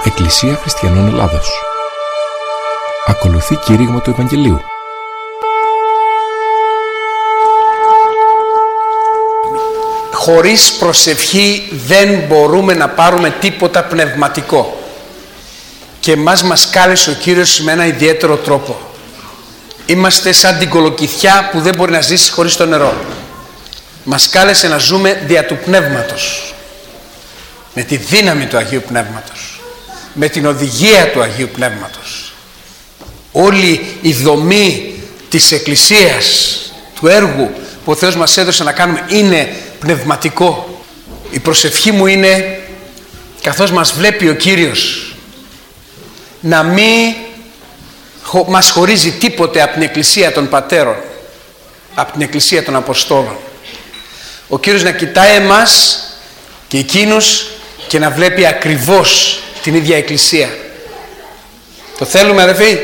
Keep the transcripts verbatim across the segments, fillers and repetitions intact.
Εκκλησία Χριστιανών Ελλάδος. Ακολουθεί κήρυγμα του Ευαγγελίου. Χωρίς προσευχή δεν μπορούμε να πάρουμε τίποτα πνευματικό. Και μας μας κάλεσε ο Κύριος με ένα ιδιαίτερο τρόπο. Είμαστε σαν την κολοκυθιά που δεν μπορεί να ζήσει χωρίς το νερό. Μας κάλεσε να ζούμε δια του Πνεύματος. Με τη δύναμη του Αγίου Πνεύματος. Με την οδηγία του Αγίου Πνεύματος. Όλη η δομή της Εκκλησίας, του έργου που ο Θεός μας έδωσε να κάνουμε είναι πνευματικό. Η προσευχή μου είναι, καθώς μας βλέπει ο Κύριος, να μην μας χωρίζει τίποτε από την Εκκλησία των Πατέρων, από την Εκκλησία των Αποστόλων. Ο Κύριος να κοιτάει εμάς και εκείνους και να βλέπει ακριβώς την ίδια Εκκλησία. Το θέλουμε, αδελφοί?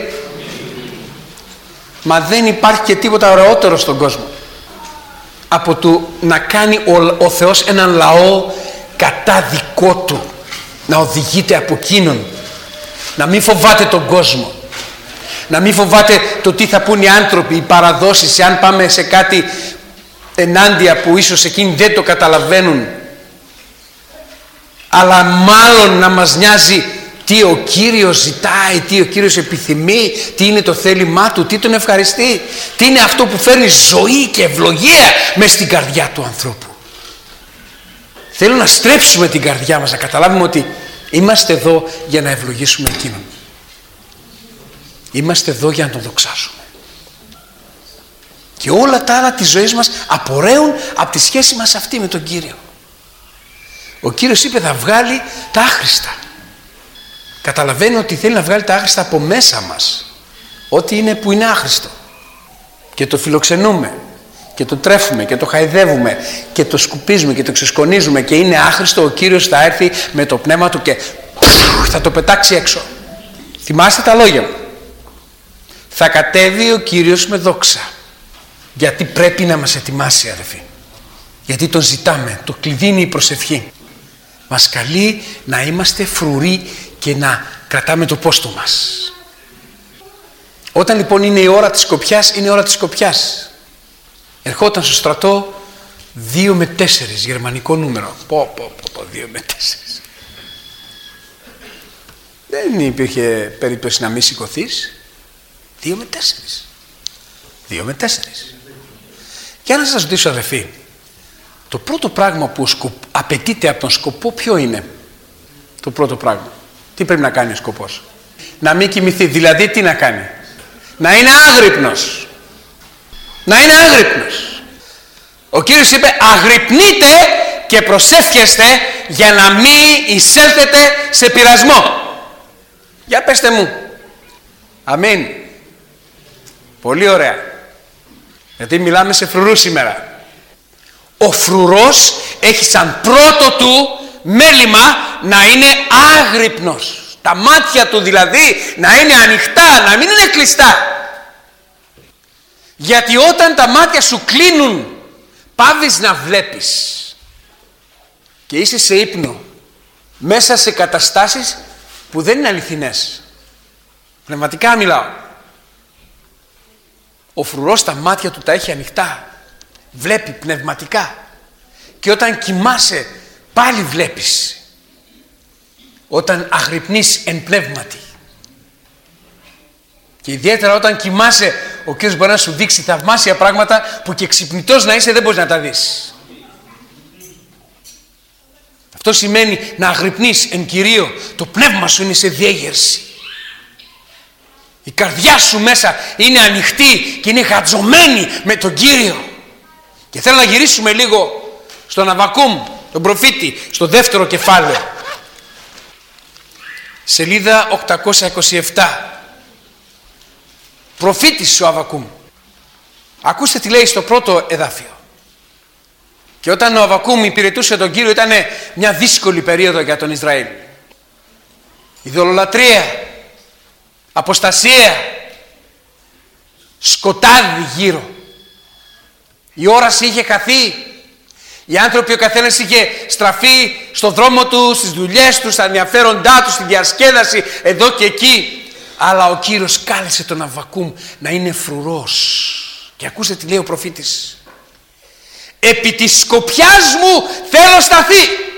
Μα δεν υπάρχει και τίποτα ωραιότερο στον κόσμο από το να κάνει ο, ο Θεός έναν λαό κατά δικό του, να οδηγείται από εκείνον, να μην φοβάται τον κόσμο, να μην φοβάται το τι θα πούν οι άνθρωποι, οι παραδόσεις, αν πάμε σε κάτι ενάντια που ίσως εκείνοι δεν το καταλαβαίνουν, αλλά μάλλον να μας νοιάζει τι ο Κύριος ζητάει, τι ο Κύριος επιθυμεί, τι είναι το θέλημά του, τι τον ευχαριστεί, τι είναι αυτό που φέρνει ζωή και ευλογία μες στην καρδιά του ανθρώπου. Θέλω να στρέψουμε την καρδιά μας, να καταλάβουμε ότι είμαστε εδώ για να ευλογήσουμε εκείνον. Είμαστε εδώ για να τον δοξάσουμε. Και όλα τα άλλα της ζωής μας απορρέουν από τη σχέση μας αυτή με τον Κύριο. Ο Κύριος είπε θα βγάλει τα άχρηστα. Καταλαβαίνει ότι θέλει να βγάλει τα άχρηστα από μέσα μας. Ό,τι είναι που είναι άχρηστο. Και το φιλοξενούμε. Και το τρέφουμε και το χαϊδεύουμε. Και το σκουπίζουμε και το ξεσκονίζουμε. Και είναι άχρηστο, ο Κύριος θα έρθει με το πνεύμα του και θα το πετάξει έξω. Θυμάστε τα λόγια μου. Θα κατέβει ο Κύριος με δόξα. Γιατί πρέπει να μας ετοιμάσει, αδελφοί. Γιατί τον ζητάμε. Το κλειδί είναι η προσευχή. Μας καλεί να είμαστε φρουροί και να κρατάμε το πόστο μας. Όταν λοιπόν είναι η ώρα της σκοπιάς, είναι η ώρα της σκοπιάς. Ερχόταν στο στρατό δύο με τέσσερις, γερμανικό νούμερο. Πω πω πω, πω δύο με τέσσερις. Δεν υπήρχε περίπτωση να μην σηκωθείς. Δύο με τέσσερις. Δύο με τέσσερις. Για να σας ρωτήσω, αδελφοί, το πρώτο πράγμα που απαιτείται από τον σκοπό ποιο είναι? Το πρώτο πράγμα. Τι πρέπει να κάνει ο σκοπός? Να μην κοιμηθεί. Δηλαδή τι να κάνει? Να είναι άγρυπνος. Να είναι άγρυπνος. Ο Κύριος είπε αγρυπνείτε και προσεύχεστε για να μην εισέλθετε σε πειρασμό. Για πέστε μου. Αμήν. Πολύ ωραία. Γιατί μιλάμε σε φρουρούς σήμερα. Ο φρουρός έχει σαν πρώτο του μέλημα να είναι άγρυπνος. Τα μάτια του δηλαδή να είναι ανοιχτά, να μην είναι κλειστά. Γιατί όταν τα μάτια σου κλείνουν, πάβεις να βλέπεις. Και είσαι σε ύπνο, μέσα σε καταστάσεις που δεν είναι αληθινές. Πνευματικά μιλάω. Ο φρουρός τα μάτια του τα έχει ανοιχτά. Βλέπει πνευματικά. Και όταν κοιμάσαι πάλι βλέπεις. Όταν αγρυπνείς εν πνεύματι. Και ιδιαίτερα όταν κοιμάσαι, ο Κύριος μπορεί να σου δείξει θαυμάσια πράγματα που και ξυπνητός να είσαι δεν μπορείς να τα δεις. Αυτό σημαίνει να αγρυπνείς εν Κυρίω. Το πνεύμα σου είναι σε διέγερση. Η καρδιά σου μέσα είναι ανοιχτή και είναι χατζωμένη με τον Κύριο. Και θέλω να γυρίσουμε λίγο στον Αββακούμ, τον προφήτη, στο δεύτερο κεφάλαιο. Σελίδα οκτακόσια είκοσι επτά. Προφήτης ο Αββακούμ. Ακούστε τι λέει στο πρώτο εδάφιο. Και όταν ο Αββακούμ υπηρετούσε τον Κύριο ήταν μια δύσκολη περίοδο για τον Ισραήλ. Ειδωλολατρία, αποστασία, σκοτάδι γύρω. Η όραση είχε χαθεί Οι άνθρωποι, ο καθένας είχε στραφεί στον δρόμο του, στις δουλειές του, στα ενδιαφέροντά του, στη διασκέδαση, εδώ και εκεί. Αλλά ο Κύριος κάλεσε τον Αββακούμ να είναι φρουρός. Και ακούστε τι λέει ο προφήτης. Επί της σκοπιάς μου θέλω σταθεί.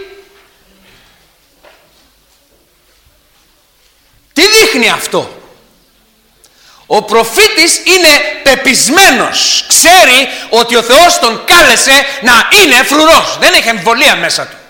Τι δείχνει αυτό? Ο προφήτης είναι πεπισμένος. Ξέρει ότι ο Θεός τον κάλεσε να είναι φρουρός. Δεν έχει αμφιβολία μέσα του.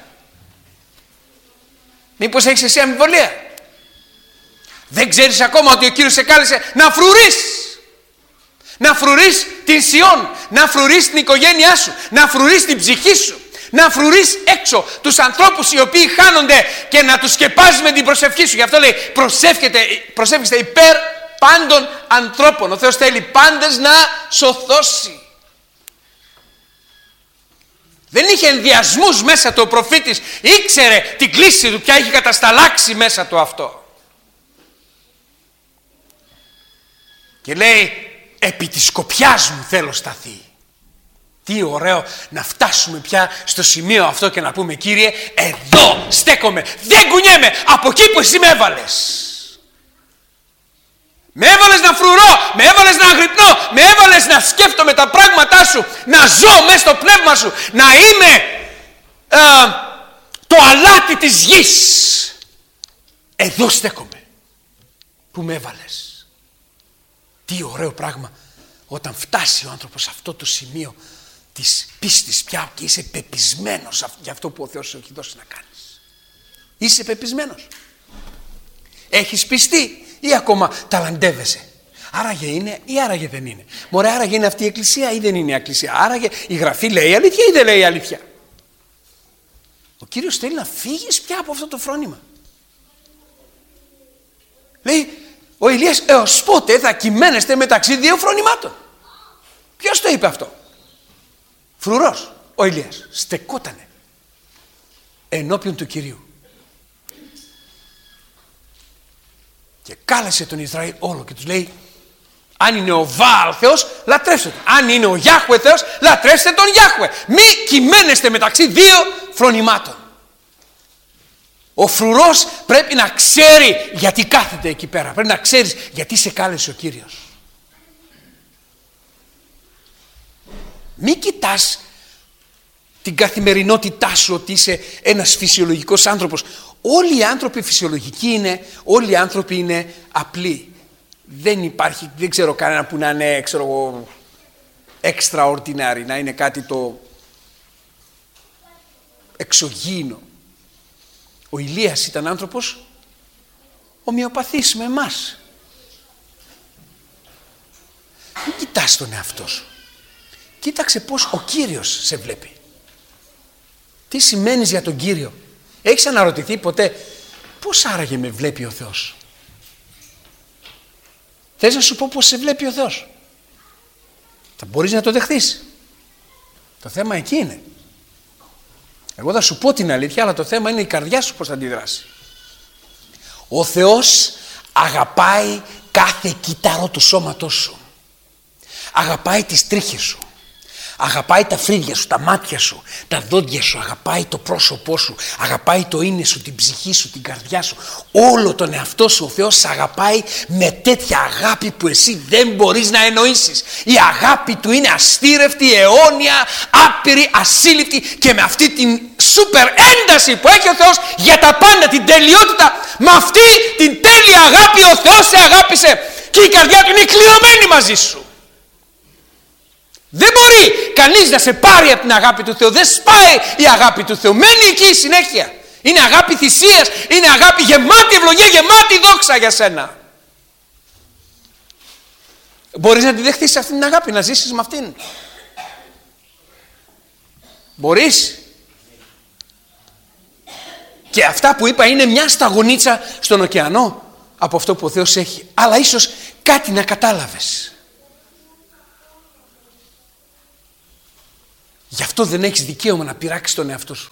Μήπως έχεις εσύ αμφιβολία? Δεν ξέρεις ακόμα ότι ο Κύριος σε κάλεσε να φρουρείς? Να φρουρείς την Σιών, να φρουρείς την οικογένειά σου, να φρουρείς την ψυχή σου, να φρουρείς έξω τους ανθρώπους οι οποίοι χάνονται και να τους σκεπάζεις με την προσευχή σου. Γι' αυτό λέει προσεύχεστε υπέρ πάντων ανθρώπων. Ο Θεός θέλει πάντες να σωθώσει. Δεν είχε ενδιασμούς μέσα του ο προφήτης. Ήξερε την κλίση του, πια είχε κατασταλάξει μέσα του αυτό. Και λέει, επί της σκοπιάς μου θέλω σταθεί. Τι ωραίο να φτάσουμε πια στο σημείο αυτό και να πούμε, Κύριε, εδώ στέκομαι, δεν κουνιέμαι από εκεί που εσύ με έβαλες. Με έβαλες να φρουρώ, με έβαλες να αγρυπνώ, με έβαλες να σκέφτομαι τα πράγματά σου, να ζω μέσα στο πνεύμα σου, να είμαι α, το αλάτι της γης. Εδώ στέκομαι που με έβαλες. Τι ωραίο πράγμα όταν φτάσει ο άνθρωπος σε αυτό το σημείο της πίστης πια και είσαι πεπισμένος για αυτό που ο Θεός σου έχει δώσει να κάνεις. Είσαι πεπισμένος. Έχεις πιστεί ή ακόμα ταλαντεύεσαι? Άραγε είναι ή άραγε δεν είναι? Μωρέ, άραγε είναι αυτή η εκκλησία ή δεν είναι η εκκλησία? Άραγε η γραφή λέει αλήθεια ή δεν λέει αλήθεια? Ο Κύριος θέλει να φύγεις πια από αυτό το φρόνημα. Λέει ο Ηλίας, έως πότε θα κυμαίνεστε μεταξύ δύο φρονημάτων? Ποιος το είπε αυτό? Φρουρός ο Ηλίας στεκότανε ενώπιον του Κυρίου και κάλεσε τον Ισραήλ όλο και τους λέει, αν είναι ο Βαάλ Θεός, λατρεύστε τον. Αν είναι ο Γιάχουε Θεός, λατρεύστε τον Γιάχουε. Μη κυμαίνεστε μεταξύ δύο φρονημάτων. Ο φρουρός πρέπει να ξέρει γιατί κάθεται εκεί πέρα. Πρέπει να ξέρεις γιατί σε κάλεσε ο Κύριος. Μη κοιτάς την καθημερινότητά σου ότι είσαι ένας φυσιολογικός άνθρωπος. Όλοι οι άνθρωποι φυσιολογικοί είναι, όλοι οι άνθρωποι είναι απλοί. Δεν υπάρχει, δεν ξέρω κανένα που να είναι, ξέρω εγώ, extraordinary, να είναι κάτι το εξωγήινο. Ο Ηλίας ήταν άνθρωπος ομοιοπαθής με εμάς. Μην κοιτάς τον εαυτό σου. Κοίταξε πώς ο Κύριος σε βλέπει. Τι σημαίνεις για τον Κύριο? Έχεις αναρωτηθεί ποτέ πώς άραγε με βλέπει ο Θεός? Θες να σου πω πώς σε βλέπει ο Θεός? Θα μπορείς να το δεχθείς? Το θέμα εκεί είναι. Εγώ θα σου πω την αλήθεια, αλλά το θέμα είναι η καρδιά σου πώς θα αντιδράσει. Ο Θεός αγαπάει κάθε κύτταρο του σώματός σου. Αγαπάει τις τρίχες σου. Αγαπάει τα φρύδια σου, τα μάτια σου, τα δόντια σου. Αγαπάει το πρόσωπό σου. Αγαπάει το είναι σου, την ψυχή σου, την καρδιά σου. Όλο τον εαυτό σου ο Θεός αγαπάει με τέτοια αγάπη που εσύ δεν μπορείς να εννοήσεις. Η αγάπη του είναι αστήρευτη, αιώνια, άπειρη, ασύλληπτη και με αυτή την σούπερ ένταση που έχει ο Θεός για τα πάντα, την τελειότητα. Με αυτή την τέλεια αγάπη ο Θεός σε αγάπησε και η καρδιά του είναι κλειωμένη μαζί σου. Δεν μπορεί κανείς να σε πάρει από την αγάπη του Θεού. Δεν σπάει η αγάπη του Θεού. Μένει εκεί συνέχεια. Είναι αγάπη θυσίας. Είναι αγάπη γεμάτη ευλογία, γεμάτη δόξα για σένα. Μπορείς να τη δεχτείς αυτήν την αγάπη, να ζήσεις με αυτήν? Μπορείς? Και αυτά που είπα είναι μια σταγονίτσα στον ωκεανό από αυτό που ο Θεός έχει. Αλλά ίσως κάτι να κατάλαβες. Γι' αυτό δεν έχεις δικαίωμα να πειράξεις τον εαυτό σου.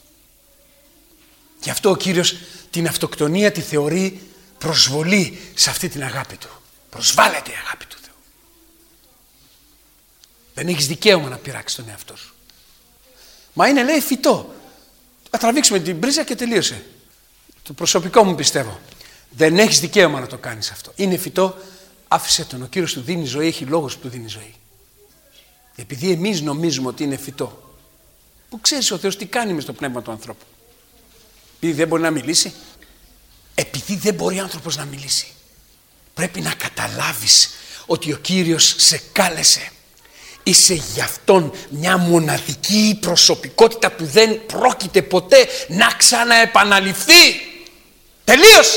Γι' αυτό ο Κύριος την αυτοκτονία τη θεωρεί προσβολή σε αυτή την αγάπη του. Προσβάλλεται η αγάπη του Θεού. Δεν έχεις δικαίωμα να πειράξεις τον εαυτό σου. Μα είναι, λέει, φυτό. Θα τραβήξουμε την πρίζα και τελείωσε. Το προσωπικό μου πιστεύω. Δεν έχεις δικαίωμα να το κάνεις αυτό. Είναι φυτό, άφησε τον. Ο Κύριος του δίνει ζωή, έχει λόγος που του δίνει ζωή. Επειδή εμείς νομίζουμε ότι είναι φυτό, που ξέρεις ο Θεός τι κάνει μες στο πνεύμα του ανθρώπου. Επειδή δεν μπορεί να μιλήσει. Επειδή δεν μπορεί ο άνθρωπος να μιλήσει. Πρέπει να καταλάβεις ότι ο Κύριος σε κάλεσε. Είσαι γι' αυτόν μια μοναδική προσωπικότητα που δεν πρόκειται ποτέ να ξαναεπαναληφθεί. Τελείωσε.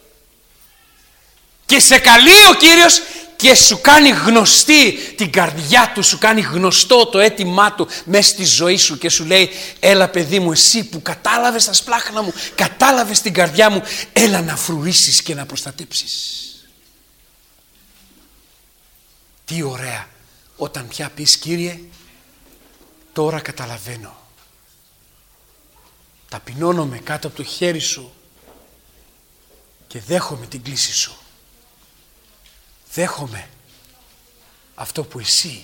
Και σε καλεί ο Κύριος και σου κάνει γνωστή την καρδιά του, σου κάνει γνωστό το αίτημά του μέσα στη ζωή σου και σου λέει, έλα παιδί μου, εσύ που κατάλαβες τα σπλάχνα μου, κατάλαβες την καρδιά μου, έλα να φρουρήσεις και να προστατέψεις. Τι ωραία όταν πια πεις, Κύριε, τώρα καταλαβαίνω. Ταπεινώνομαι κάτω από το χέρι σου και δέχομαι την κλήση σου. Δέχομαι αυτό που εσύ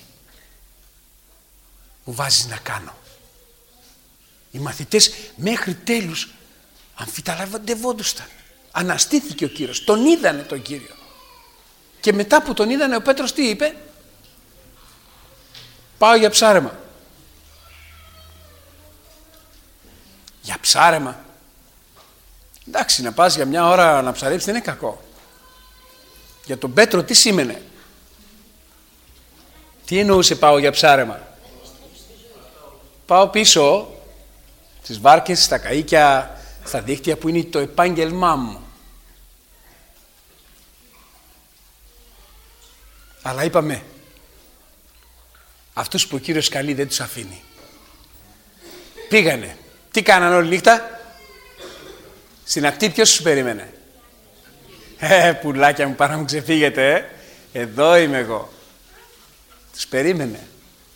μου βάζεις να κάνω. Οι μαθητές μέχρι τέλους αμφιταλαντευόντουσαν. Αναστήθηκε ο Κύριος, τον είδανε τον Κύριο. Και μετά που τον είδανε ο Πέτρος τι είπε? Πάω για ψάρεμα. Για ψάρεμα. Εντάξει, να πας για μια ώρα να ψαρέψεις δεν είναι κακό. Για τον Πέτρο τι σήμαινε? Τι εννοούσε πάω για ψάρεμα? Πάω πίσω στις βάρκες, στα καΐκια, στα δίχτυα που είναι το επάγγελμά μου. Αλλά είπαμε, αυτούς που ο Κύριος καλεί δεν τους αφήνει. Πήγανε. Τι κάνανε όλη νύχτα? Στην ακτή ποιος τους περίμενε? Ε, πουλάκια μου, πάρα να μου ξεφύγετε, ε. Εδώ είμαι εγώ. Τους περίμενε.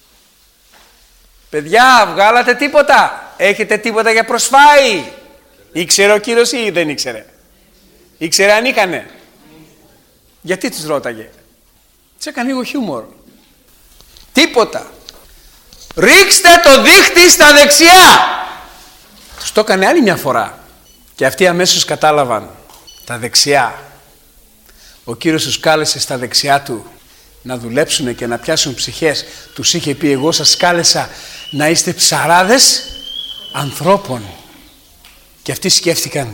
Παιδιά, βγάλατε τίποτα? Έχετε τίποτα για προσφάι? Ήξερε ο Κύριος ή δεν ήξερε? Ήξερε αν είχανε? Γιατί τους ρώταγε? Τους έκανε λίγο χιούμορ. Τίποτα. Ρίξτε το δίχτυ στα δεξιά. Τους το έκανε άλλη μια φορά. Και αυτοί αμέσως κατάλαβαν. Τα δεξιά. Ο Κύριος τους κάλεσε στα δεξιά του να δουλέψουν και να πιάσουν ψυχές. Τους είχε πει, εγώ σας κάλεσα να είστε ψαράδες ανθρώπων. Και αυτοί σκέφτηκαν,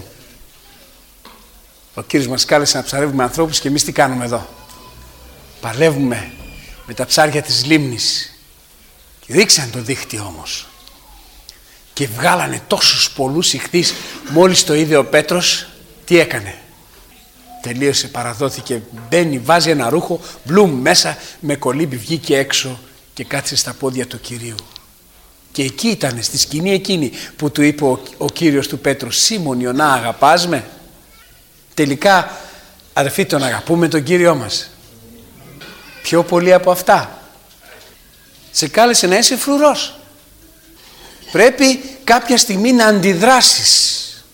ο Κύριος μας κάλεσε να ψαρεύουμε ανθρώπους και εμείς τι κάνουμε εδώ? Παλεύουμε με τα ψάρια της λίμνης. Και ρίξαν το δίχτυ όμως. Και βγάλανε τόσους πολλούς ιχθύς. Μόλις το είδε ο Πέτρος, τι έκανε? Τελείωσε, παραδόθηκε, μπαίνει, βάζει ένα ρούχο, μπλουμ μέσα, με κολύμπι βγήκε έξω και κάτσε στα πόδια του Κυρίου. Και εκεί ήταν, στη σκηνή εκείνη που του είπε ο, ο Κύριος του Πέτρου, Σίμων Ιωνά, αγαπάς με? Τελικά, αδερφοί, τον αγαπούμε τον Κύριό μας? Πιο πολύ από αυτά. Σε κάλεσε να είσαι φρουρός. Πρέπει κάποια στιγμή να αντιδράσεις.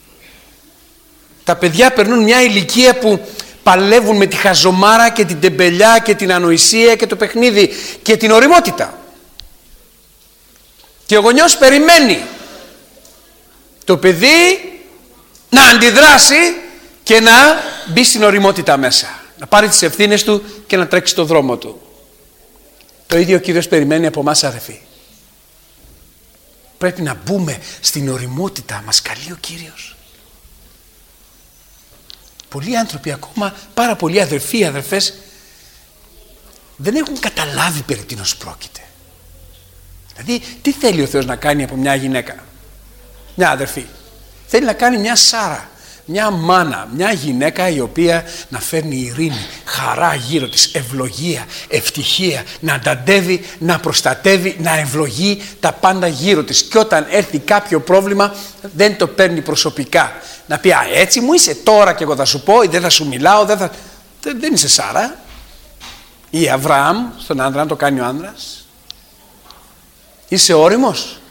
Τα παιδιά περνούν μια ηλικία που παλεύουν με τη χαζομάρα και την τεμπελιά και την ανοησία και το παιχνίδι και την ωριμότητα. Και ο γονιός περιμένει το παιδί να αντιδράσει και να μπει στην ωριμότητα μέσα. Να πάρει τις ευθύνες του και να τρέξει το δρόμο του. Το ίδιο ο Κύριος περιμένει από εμάς, αδερφοί. Πρέπει να μπούμε στην ωριμότητα, μας καλεί ο Κύριος. Πολλοί άνθρωποι ακόμα, πάρα πολλοί αδερφοί, αδερφές, δεν έχουν καταλάβει περί τίνος πρόκειται. Δηλαδή, τι θέλει ο Θεός να κάνει από μια γυναίκα, μια αδερφή? Θέλει να κάνει μια Σάρα, μια μάνα, μια γυναίκα η οποία να φέρνει ειρήνη, χαρά γύρω της, ευλογία, ευτυχία, να ανταντεύει, να προστατεύει, να ευλογεί τα πάντα γύρω της. Και όταν έρθει κάποιο πρόβλημα δεν το παίρνει προσωπικά. Να πει, α, έτσι μου είσαι τώρα και εγώ θα σου πω ή δεν θα σου μιλάω, δεν, θα... δεν είσαι Σάρα. Ή Αβραάμ, στον άντρα να το κάνει ο άνδρας. Είσαι όριμος?